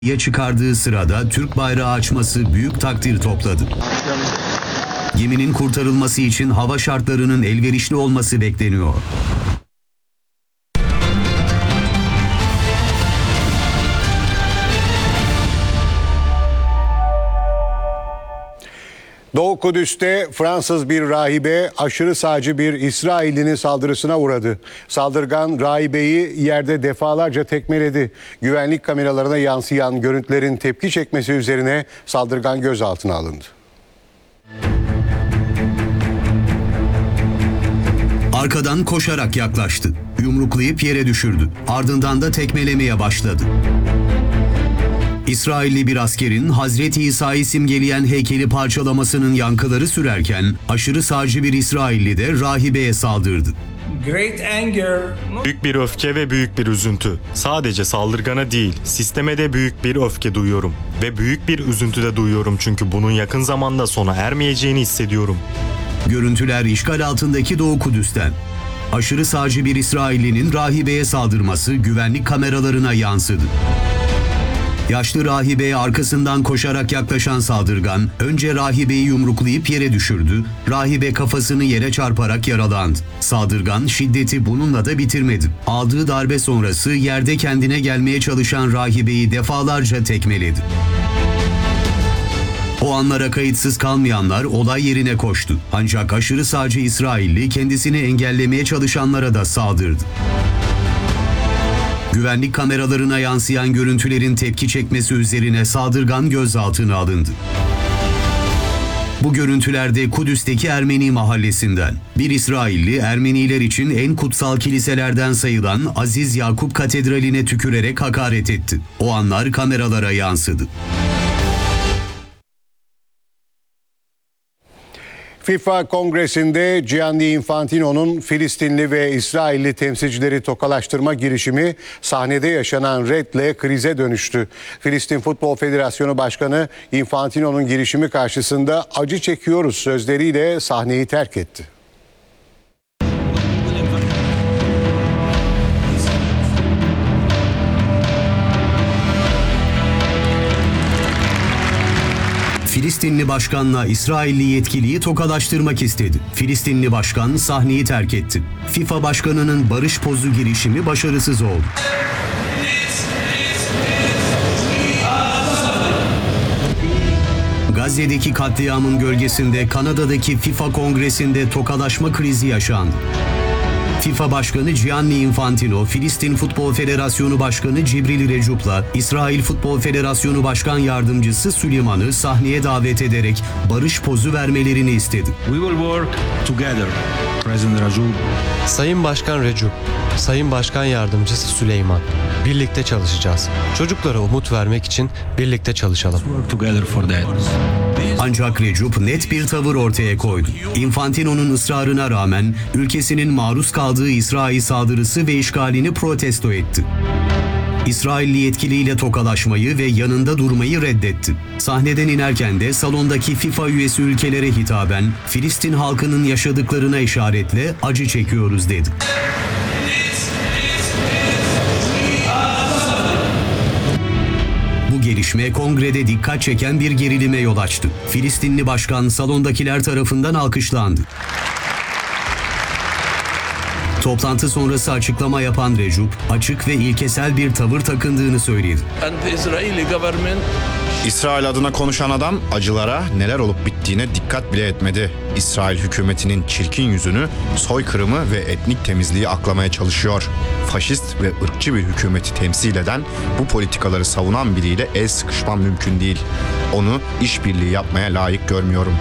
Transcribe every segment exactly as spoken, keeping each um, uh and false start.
Ya çıkardığı sırada Türk bayrağı açması büyük takdir topladı. Geminin kurtarılması için hava şartlarının elverişli olması bekleniyor. Doğu Kudüs'te Fransız bir rahibe aşırı sağcı bir İsraillinin saldırısına uğradı. Saldırgan rahibeyi yerde defalarca tekmeledi. Güvenlik kameralarına yansıyan görüntülerin tepki çekmesi üzerine saldırgan gözaltına alındı. Arkadan koşarak yaklaştı. Yumruklayıp yere düşürdü. Ardından da tekmelemeye başladı. İsrailli bir askerin Hazreti İsa'yı simgeleyen heykeli parçalamasının yankıları sürerken aşırı sağcı bir İsrailli de rahibeye saldırdı. Büyük bir öfke ve büyük bir üzüntü. Sadece saldırgana değil, sisteme de büyük bir öfke duyuyorum. Ve büyük bir üzüntü de duyuyorum çünkü bunun yakın zamanda sona ermeyeceğini hissediyorum. Görüntüler işgal altındaki Doğu Kudüs'ten. Aşırı sağcı bir İsraillinin rahibeye saldırması güvenlik kameralarına yansıdı. Yaşlı rahibeye arkasından koşarak yaklaşan saldırgan önce rahibeyi yumruklayıp yere düşürdü. Rahibe kafasını yere çarparak yaralandı. Saldırgan şiddeti bununla da bitirmedi. Aldığı darbe sonrası yerde kendine gelmeye çalışan rahibeyi defalarca tekmeledi. O anlara kayıtsız kalmayanlar olay yerine koştu. Ancak aşırı sağcı İsrailli kendisini engellemeye çalışanlara da saldırdı. Güvenlik kameralarına yansıyan görüntülerin tepki çekmesi üzerine saldırgan gözaltına alındı. Bu görüntülerde Kudüs'teki Ermeni mahallesinden. Bir İsrailli Ermeniler için en kutsal kiliselerden sayılan Aziz Yakup Katedrali'ne tükürerek hakaret etti. O anlar kameralara yansıdı. FIFA Kongresi'nde Gianni Infantino'nun Filistinli ve İsrailli temsilcileri tokalaştırma girişimi sahnede yaşanan redle krize dönüştü. Filistin Futbol Federasyonu Başkanı Infantino'nun girişimi karşısında acı çekiyoruz sözleriyle sahneyi terk etti. Filistinli başkanla İsrailli yetkiliyi tokalaştırmak istedi. Filistinli başkan sahneyi terk etti. FIFA başkanının barış pozu girişimi başarısız oldu. Gazze'deki katliamın gölgesinde Kanada'daki FIFA Kongresi'nde tokalaşma krizi yaşandı. FIFA Başkanı Gianni Infantino, Filistin Futbol Federasyonu Başkanı Cibril Recup'la İsrail Futbol Federasyonu Başkan Yardımcısı Süleyman'ı sahneye davet ederek barış pozu vermelerini istedi. We will work together, President Recep. Sayın Başkan Recep, Sayın Başkan Yardımcısı Süleyman, birlikte çalışacağız. Çocuklara umut vermek için birlikte çalışalım. Work together for that. Ancak Recep net bir tavır ortaya koydu. Infantino'nun ısrarına rağmen ülkesinin maruz kaldığı İsrail saldırısı ve işgalini protesto etti. İsrailli yetkiliyle tokalaşmayı ve yanında durmayı reddetti. Sahneden inerken de salondaki FIFA üyesi ülkelere hitaben Filistin halkının yaşadıklarına işaretle acı çekiyoruz dedi. Bu gelişme kongrede dikkat çeken bir gerilime yol açtı. Filistinli başkan salondakiler tarafından alkışlandı. Toplantı sonrası açıklama yapan Recep, açık ve ilkesel bir tavır takındığını söyledi. İsrail adına konuşan adam acılara neler olup bittiğine dikkat bile etmedi. İsrail hükümetinin çirkin yüzünü, soykırımı ve etnik temizliği aklamaya çalışıyor. Faşist ve ırkçı bir hükümeti temsil eden, bu politikaları savunan biriyle el sıkışmam mümkün değil. Onu işbirliği yapmaya layık görmüyorum.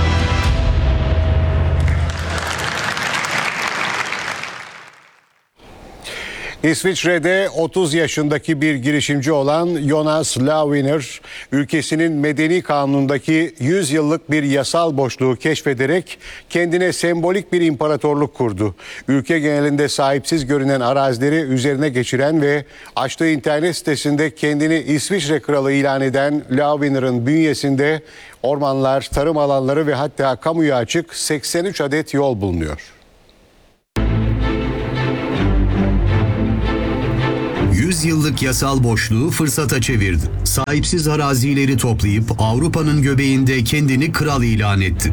İsviçre'de otuz yaşındaki bir girişimci olan Jonas Lawiner, ülkesinin medeni kanunundaki yüz yıllık bir yasal boşluğu keşfederek kendine sembolik bir imparatorluk kurdu. Ülke genelinde sahipsiz görünen arazileri üzerine geçiren ve açtığı internet sitesinde kendini İsviçre kralı ilan eden Lawiner'ın bünyesinde ormanlar, tarım alanları ve hatta kamuya açık seksen üç adet yol bulunuyor. yüz yıllık yasal boşluğu fırsata çevirdi. Sahipsiz arazileri toplayıp Avrupa'nın göbeğinde kendini kral ilan etti.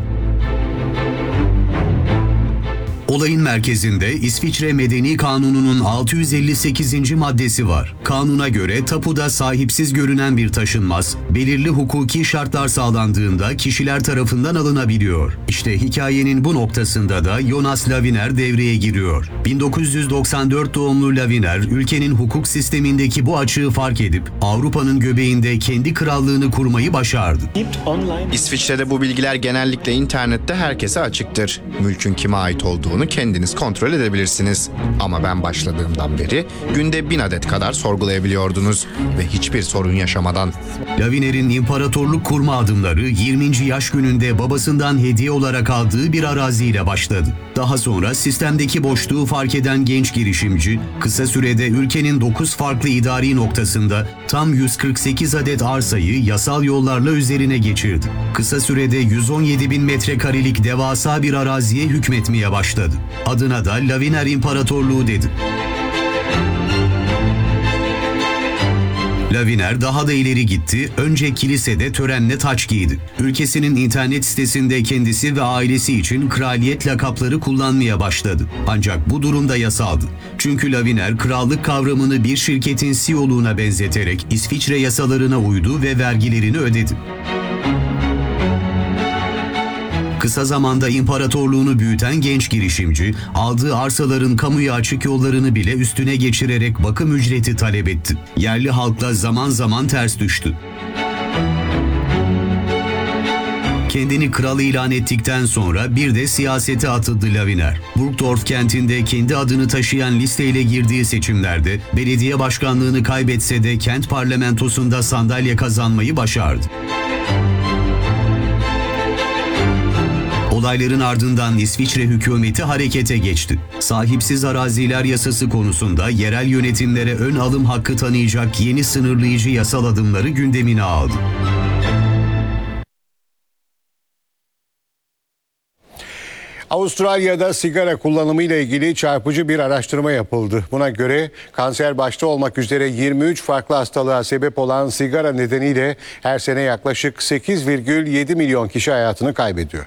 Olayın merkezinde İsviçre Medeni Kanunu'nun altı yüz elli sekizinci maddesi var. Kanuna göre tapuda sahipsiz görünen bir taşınmaz, belirli hukuki şartlar sağlandığında kişiler tarafından alınabiliyor. İşte hikayenin bu noktasında da Jonas Laviner devreye giriyor. bin dokuz yüz doksan dört doğumlu Laviner, ülkenin hukuk sistemindeki bu açığı fark edip Avrupa'nın göbeğinde kendi krallığını kurmayı başardı. İsviçre'de bu bilgiler genellikle internette herkese açıktır. Mülkün kime ait olduğunu kendiniz kontrol edebilirsiniz. Ama ben başladığımdan beri günde bin adet kadar sorgulayabiliyordunuz ve hiçbir sorun yaşamadan. Laviner'in imparatorluk kurma adımları yirminci yaş gününde babasından hediye olarak aldığı bir araziyle başladı. Daha sonra sistemdeki boşluğu fark eden genç girişimci, kısa sürede ülkenin dokuz farklı idari noktasında tam yüz kırk sekiz adet arsayı yasal yollarla üzerine geçirdi. Kısa sürede yüz on yedi bin metrekarelik devasa bir araziye hükmetmeye başladı. Adına da Laviner İmparatorluğu dedi. Laviner daha da ileri gitti, önce kilisede törenle taç giydi. Ülkesinin internet sitesinde kendisi ve ailesi için kraliyet lakapları kullanmaya başladı. Ancak bu durumda yasaldı. Çünkü Laviner krallık kavramını bir şirketin C E O'luğuna benzeterek İsviçre yasalarına uydu ve vergilerini ödedi. Kısa zamanda imparatorluğunu büyüten genç girişimci, aldığı arsaların kamuya açık yollarını bile üstüne geçirerek bakım ücreti talep etti. Yerli halkla zaman zaman ters düştü. Kendini kral ilan ettikten sonra bir de siyasete atıldı Laviner. Burgdorf kentinde kendi adını taşıyan listeyle girdiği seçimlerde belediye başkanlığını kaybetse de kent parlamentosunda sandalye kazanmayı başardı. Olayların ardından İsviçre hükümeti harekete geçti. Sahipsiz araziler yasası konusunda yerel yönetimlere ön alım hakkı tanıyacak yeni sınırlayıcı yasal adımları gündemine aldı. Avustralya'da sigara kullanımı ile ilgili çarpıcı bir araştırma yapıldı. Buna göre kanser başta olmak üzere yirmi üç farklı hastalığa sebep olan sigara nedeniyle her sene yaklaşık sekiz virgül yedi milyon kişi hayatını kaybediyor.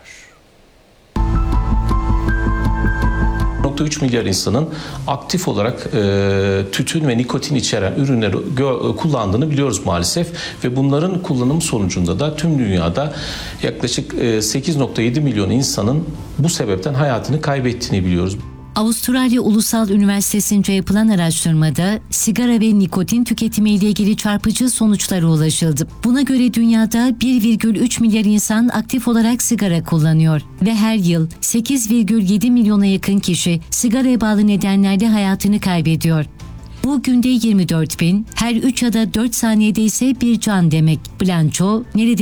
bir nokta üç milyar insanın aktif olarak e, tütün ve nikotin içeren ürünleri gö- kullandığını biliyoruz maalesef ve bunların kullanım sonucunda da tüm dünyada yaklaşık e, sekiz nokta yedi milyon insanın bu sebepten hayatını kaybettiğini biliyoruz. Avustralya Ulusal Üniversitesi'nce yapılan araştırmada sigara ve nikotin tüketimiyle ilgili çarpıcı sonuçlara ulaşıldı. Buna göre dünyada bir virgül üç milyar insan aktif olarak sigara kullanıyor ve her yıl sekiz virgül yedi milyona yakın kişi sigaraya bağlı nedenlerle hayatını kaybediyor. Bu günde yirmi dört bin, her üç ya da dört saniyede ise bir can demek. Bilanço neredeyse